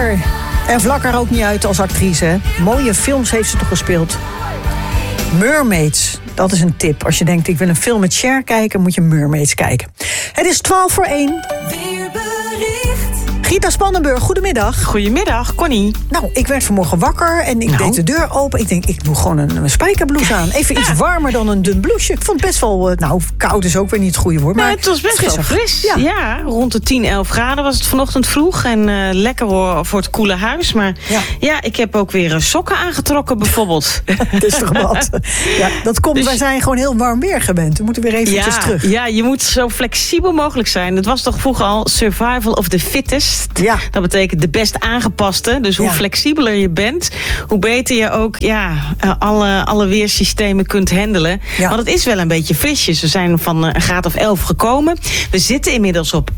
Cher. En vlak haar ook niet uit als actrice. Hè? Mooie films heeft ze toch gespeeld. Mermaids, dat is een tip. Als je denkt, ik wil een film met Cher kijken, moet je Mermaids kijken. Het is 12:01. Weerbericht. Gita Spannenburg, goedemiddag. Goedemiddag, Connie. Nou, ik werd vanmorgen wakker en ik deed de deur open. Ik denk, ik doe gewoon een spijkerblouse aan. Even iets warmer dan een dun blouseje. Ik vond het best wel, koud is ook weer niet het goede woord. Maar het was best wel fris. Ja, rond de 10, 11 graden was het vanochtend vroeg. En lekker hoor voor het koele huis. Maar ja, ik heb ook weer sokken aangetrokken bijvoorbeeld. Dat is toch wat? Ja, dat komt, dus wij zijn gewoon heel warm weer gewend. We moeten weer eventjes terug. Ja, je moet zo flexibel mogelijk zijn. Het was toch vroeger al survival of the fittest. Ja. Dat betekent de best aangepaste. Dus hoe flexibeler je bent, hoe beter je ook alle weersystemen kunt handelen. Ja. Want het is wel een beetje frisjes. We zijn van een graad of 11 gekomen. We zitten inmiddels op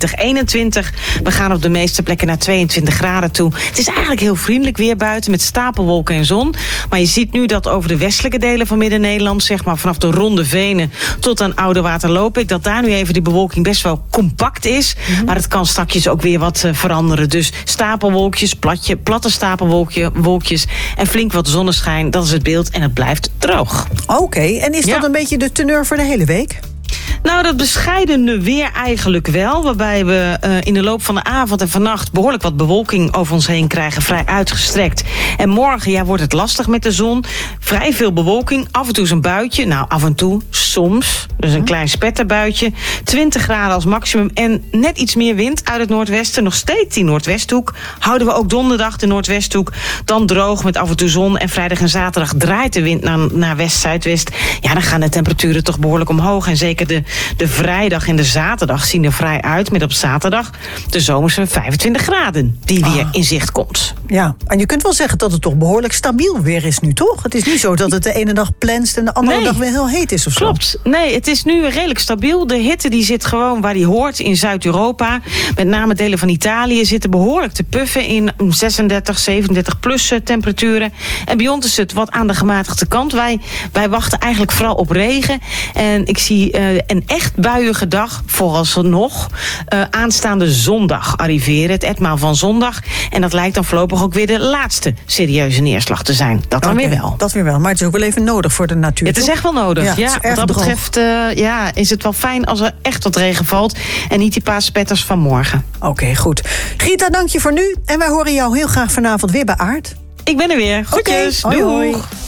2021. We gaan op de meeste plekken naar 22 graden toe. Het is eigenlijk heel vriendelijk weer buiten met stapelwolken en zon. Maar je ziet nu dat over de westelijke delen van Midden-Nederland, zeg maar vanaf de Ronde Venen tot aan Oudewaterloopik, dat daar nu even die bewolking best wel compact is. Mm-hmm. Maar het kan straks ook weer wat veranderen. Dus stapelwolkjes, platte stapelwolkjes en flink wat zonneschijn. Dat is het beeld en het blijft droog. Oké, en is dat een beetje de teneur voor de hele week? Nou, dat bescheidene weer eigenlijk wel. Waarbij we in de loop van de avond en vannacht behoorlijk wat bewolking over ons heen krijgen. Vrij uitgestrekt. En morgen wordt het lastig met de zon. Vrij veel bewolking. Af en toe is een buitje. Nou, af en toe, soms. Dus een klein spetterbuitje. 20 graden als maximum. En net iets meer wind uit het noordwesten. Nog steeds die noordwesthoek. Houden we ook donderdag de noordwesthoek. Dan droog met af en toe zon. En vrijdag en zaterdag draait de wind naar west-zuidwest. Ja, dan gaan de temperaturen toch behoorlijk omhoog. En zeker de vrijdag en de zaterdag zien er vrij uit. Met op zaterdag de zomerse 25 graden die weer in zicht komt. Ja, en je kunt wel zeggen dat het toch behoorlijk stabiel weer is nu, toch? Het is niet zo dat het de ene dag plenst en de andere dag weer heel heet is of zo. Klopt. Nee, het is nu redelijk stabiel. De hitte die zit gewoon waar die hoort in Zuid-Europa. Met name delen van Italië zitten behoorlijk te puffen in 36, 37 plus temperaturen. En bij ons is het wat aan de gematigde kant. Wij wachten eigenlijk vooral op regen. En ik zie een echt buiige dag, vooralsnog, aanstaande zondag arriveren. Het etmaal van zondag. En dat lijkt dan voorlopig ook weer de laatste serieuze neerslag te zijn. Dat dan weer wel. Dat weer wel, maar het is ook wel even nodig voor de natuur. Het is echt wel nodig. Ja, wat dat betreft is het wel fijn als er echt wat regen valt. En niet die paar spetters van morgen. Oké, goed. Gita, dank je voor nu. En wij horen jou heel graag vanavond weer bij Aard. Ik ben er weer. Groetjes. Hoi, hoi.